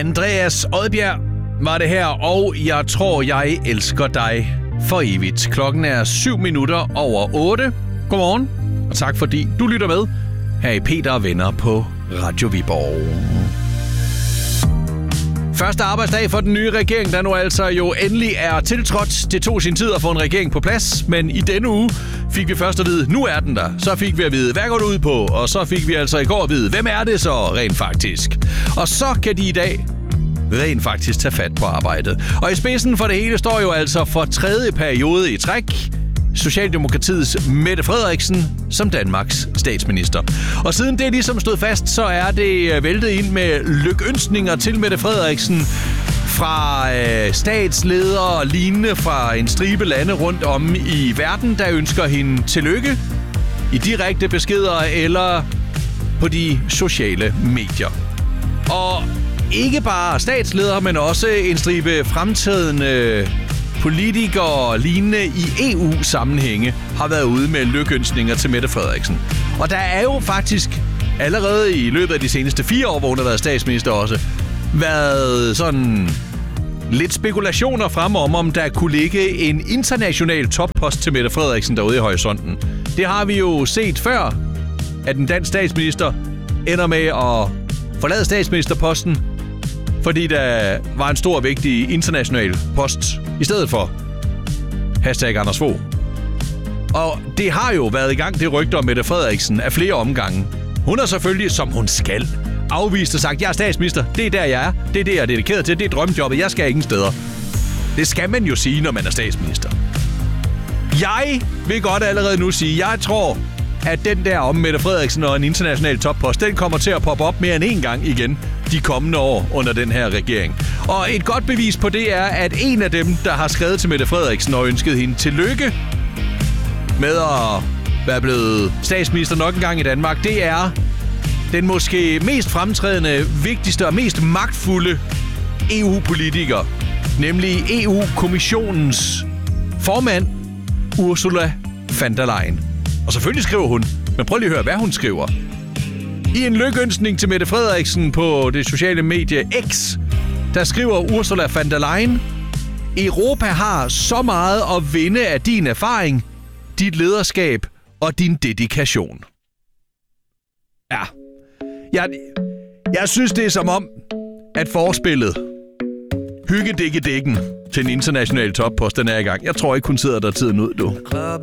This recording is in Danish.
Andreas Odbjerg var det her, og jeg tror, jeg elsker dig for evigt. Klokken er 7:07. Godmorgen, og tak fordi du lytter med her i Peter og Venner på Radio Viborg. Første arbejdsdag for den nye regering, der nu altså jo endelig er tiltrådt. Det tog sin tid at få en regering på plads, men i denne uge fik vi først at vide, nu er den der. Så fik vi at vide, hvad går det ud på? Og så fik vi altså i går at vide, hvem er det så rent faktisk? Og så kan de i dag rent faktisk tage fat på arbejdet. Og i spidsen for det hele står jo altså for tredje periode i træk Socialdemokratiets Mette Frederiksen som Danmarks statsminister. Og siden det ligesom stod fast, så er det væltet ind med lykønskninger til Mette Frederiksen fra statsledere og lignende fra en stribe lande rundt om i verden, der ønsker hende tillykke i direkte beskeder eller på de sociale medier. Og ikke bare statsledere, men også en stribe fremtidende politikere og lignende i EU-sammenhænge har været ude med lykønskninger til Mette Frederiksen. Og der er jo faktisk allerede i løbet af de seneste 4 år, hvor hun har været statsminister også, været sådan lidt spekulationer frem om der kunne ligge en international toppost til Mette Frederiksen derude i horisonten. Det har vi jo set før, at en dansk statsminister ender med at forlade statsministerposten, fordi der var en stor og vigtig international post i stedet for #Anders Fogh. Og det har jo været i gang, det rygter om Mette Frederiksen af flere omgange. Hun har selvfølgelig, som hun skal, afvist og sagt, jeg er statsminister, det er der jeg er, det er det jeg er dedikeret til, det er drømmejobbet, jeg skal ingen steder. Det skal man jo sige, når man er statsminister. Jeg vil godt allerede nu sige, jeg tror, at den der om Mette Frederiksen og en international toppost, den kommer til at poppe op mere end en gang igen de kommende år under den her regering. Og et godt bevis på det er, at en af dem, der har skrevet til Mette Frederiksen og ønsket hende tillykke med at være blevet statsminister nok en gang i Danmark, det er den måske mest fremtrædende, vigtigste og mest magtfulde EU-politiker, nemlig EU-kommissionens formand, Ursula von der Leyen. Og selvfølgelig skriver hun, men prøv lige at høre, hvad hun skriver. I en lykønskning til Mette Frederiksen på det sociale medie X, der skriver Ursula von der Leyen, Europa har så meget at vinde af din erfaring, dit lederskab og din dedikation. Ja, jeg synes, det er som om, at forspillet hyggedække-dækken til en international toppost, den er i gang. Jeg tror ikke, hun sidder der tiden ud, du.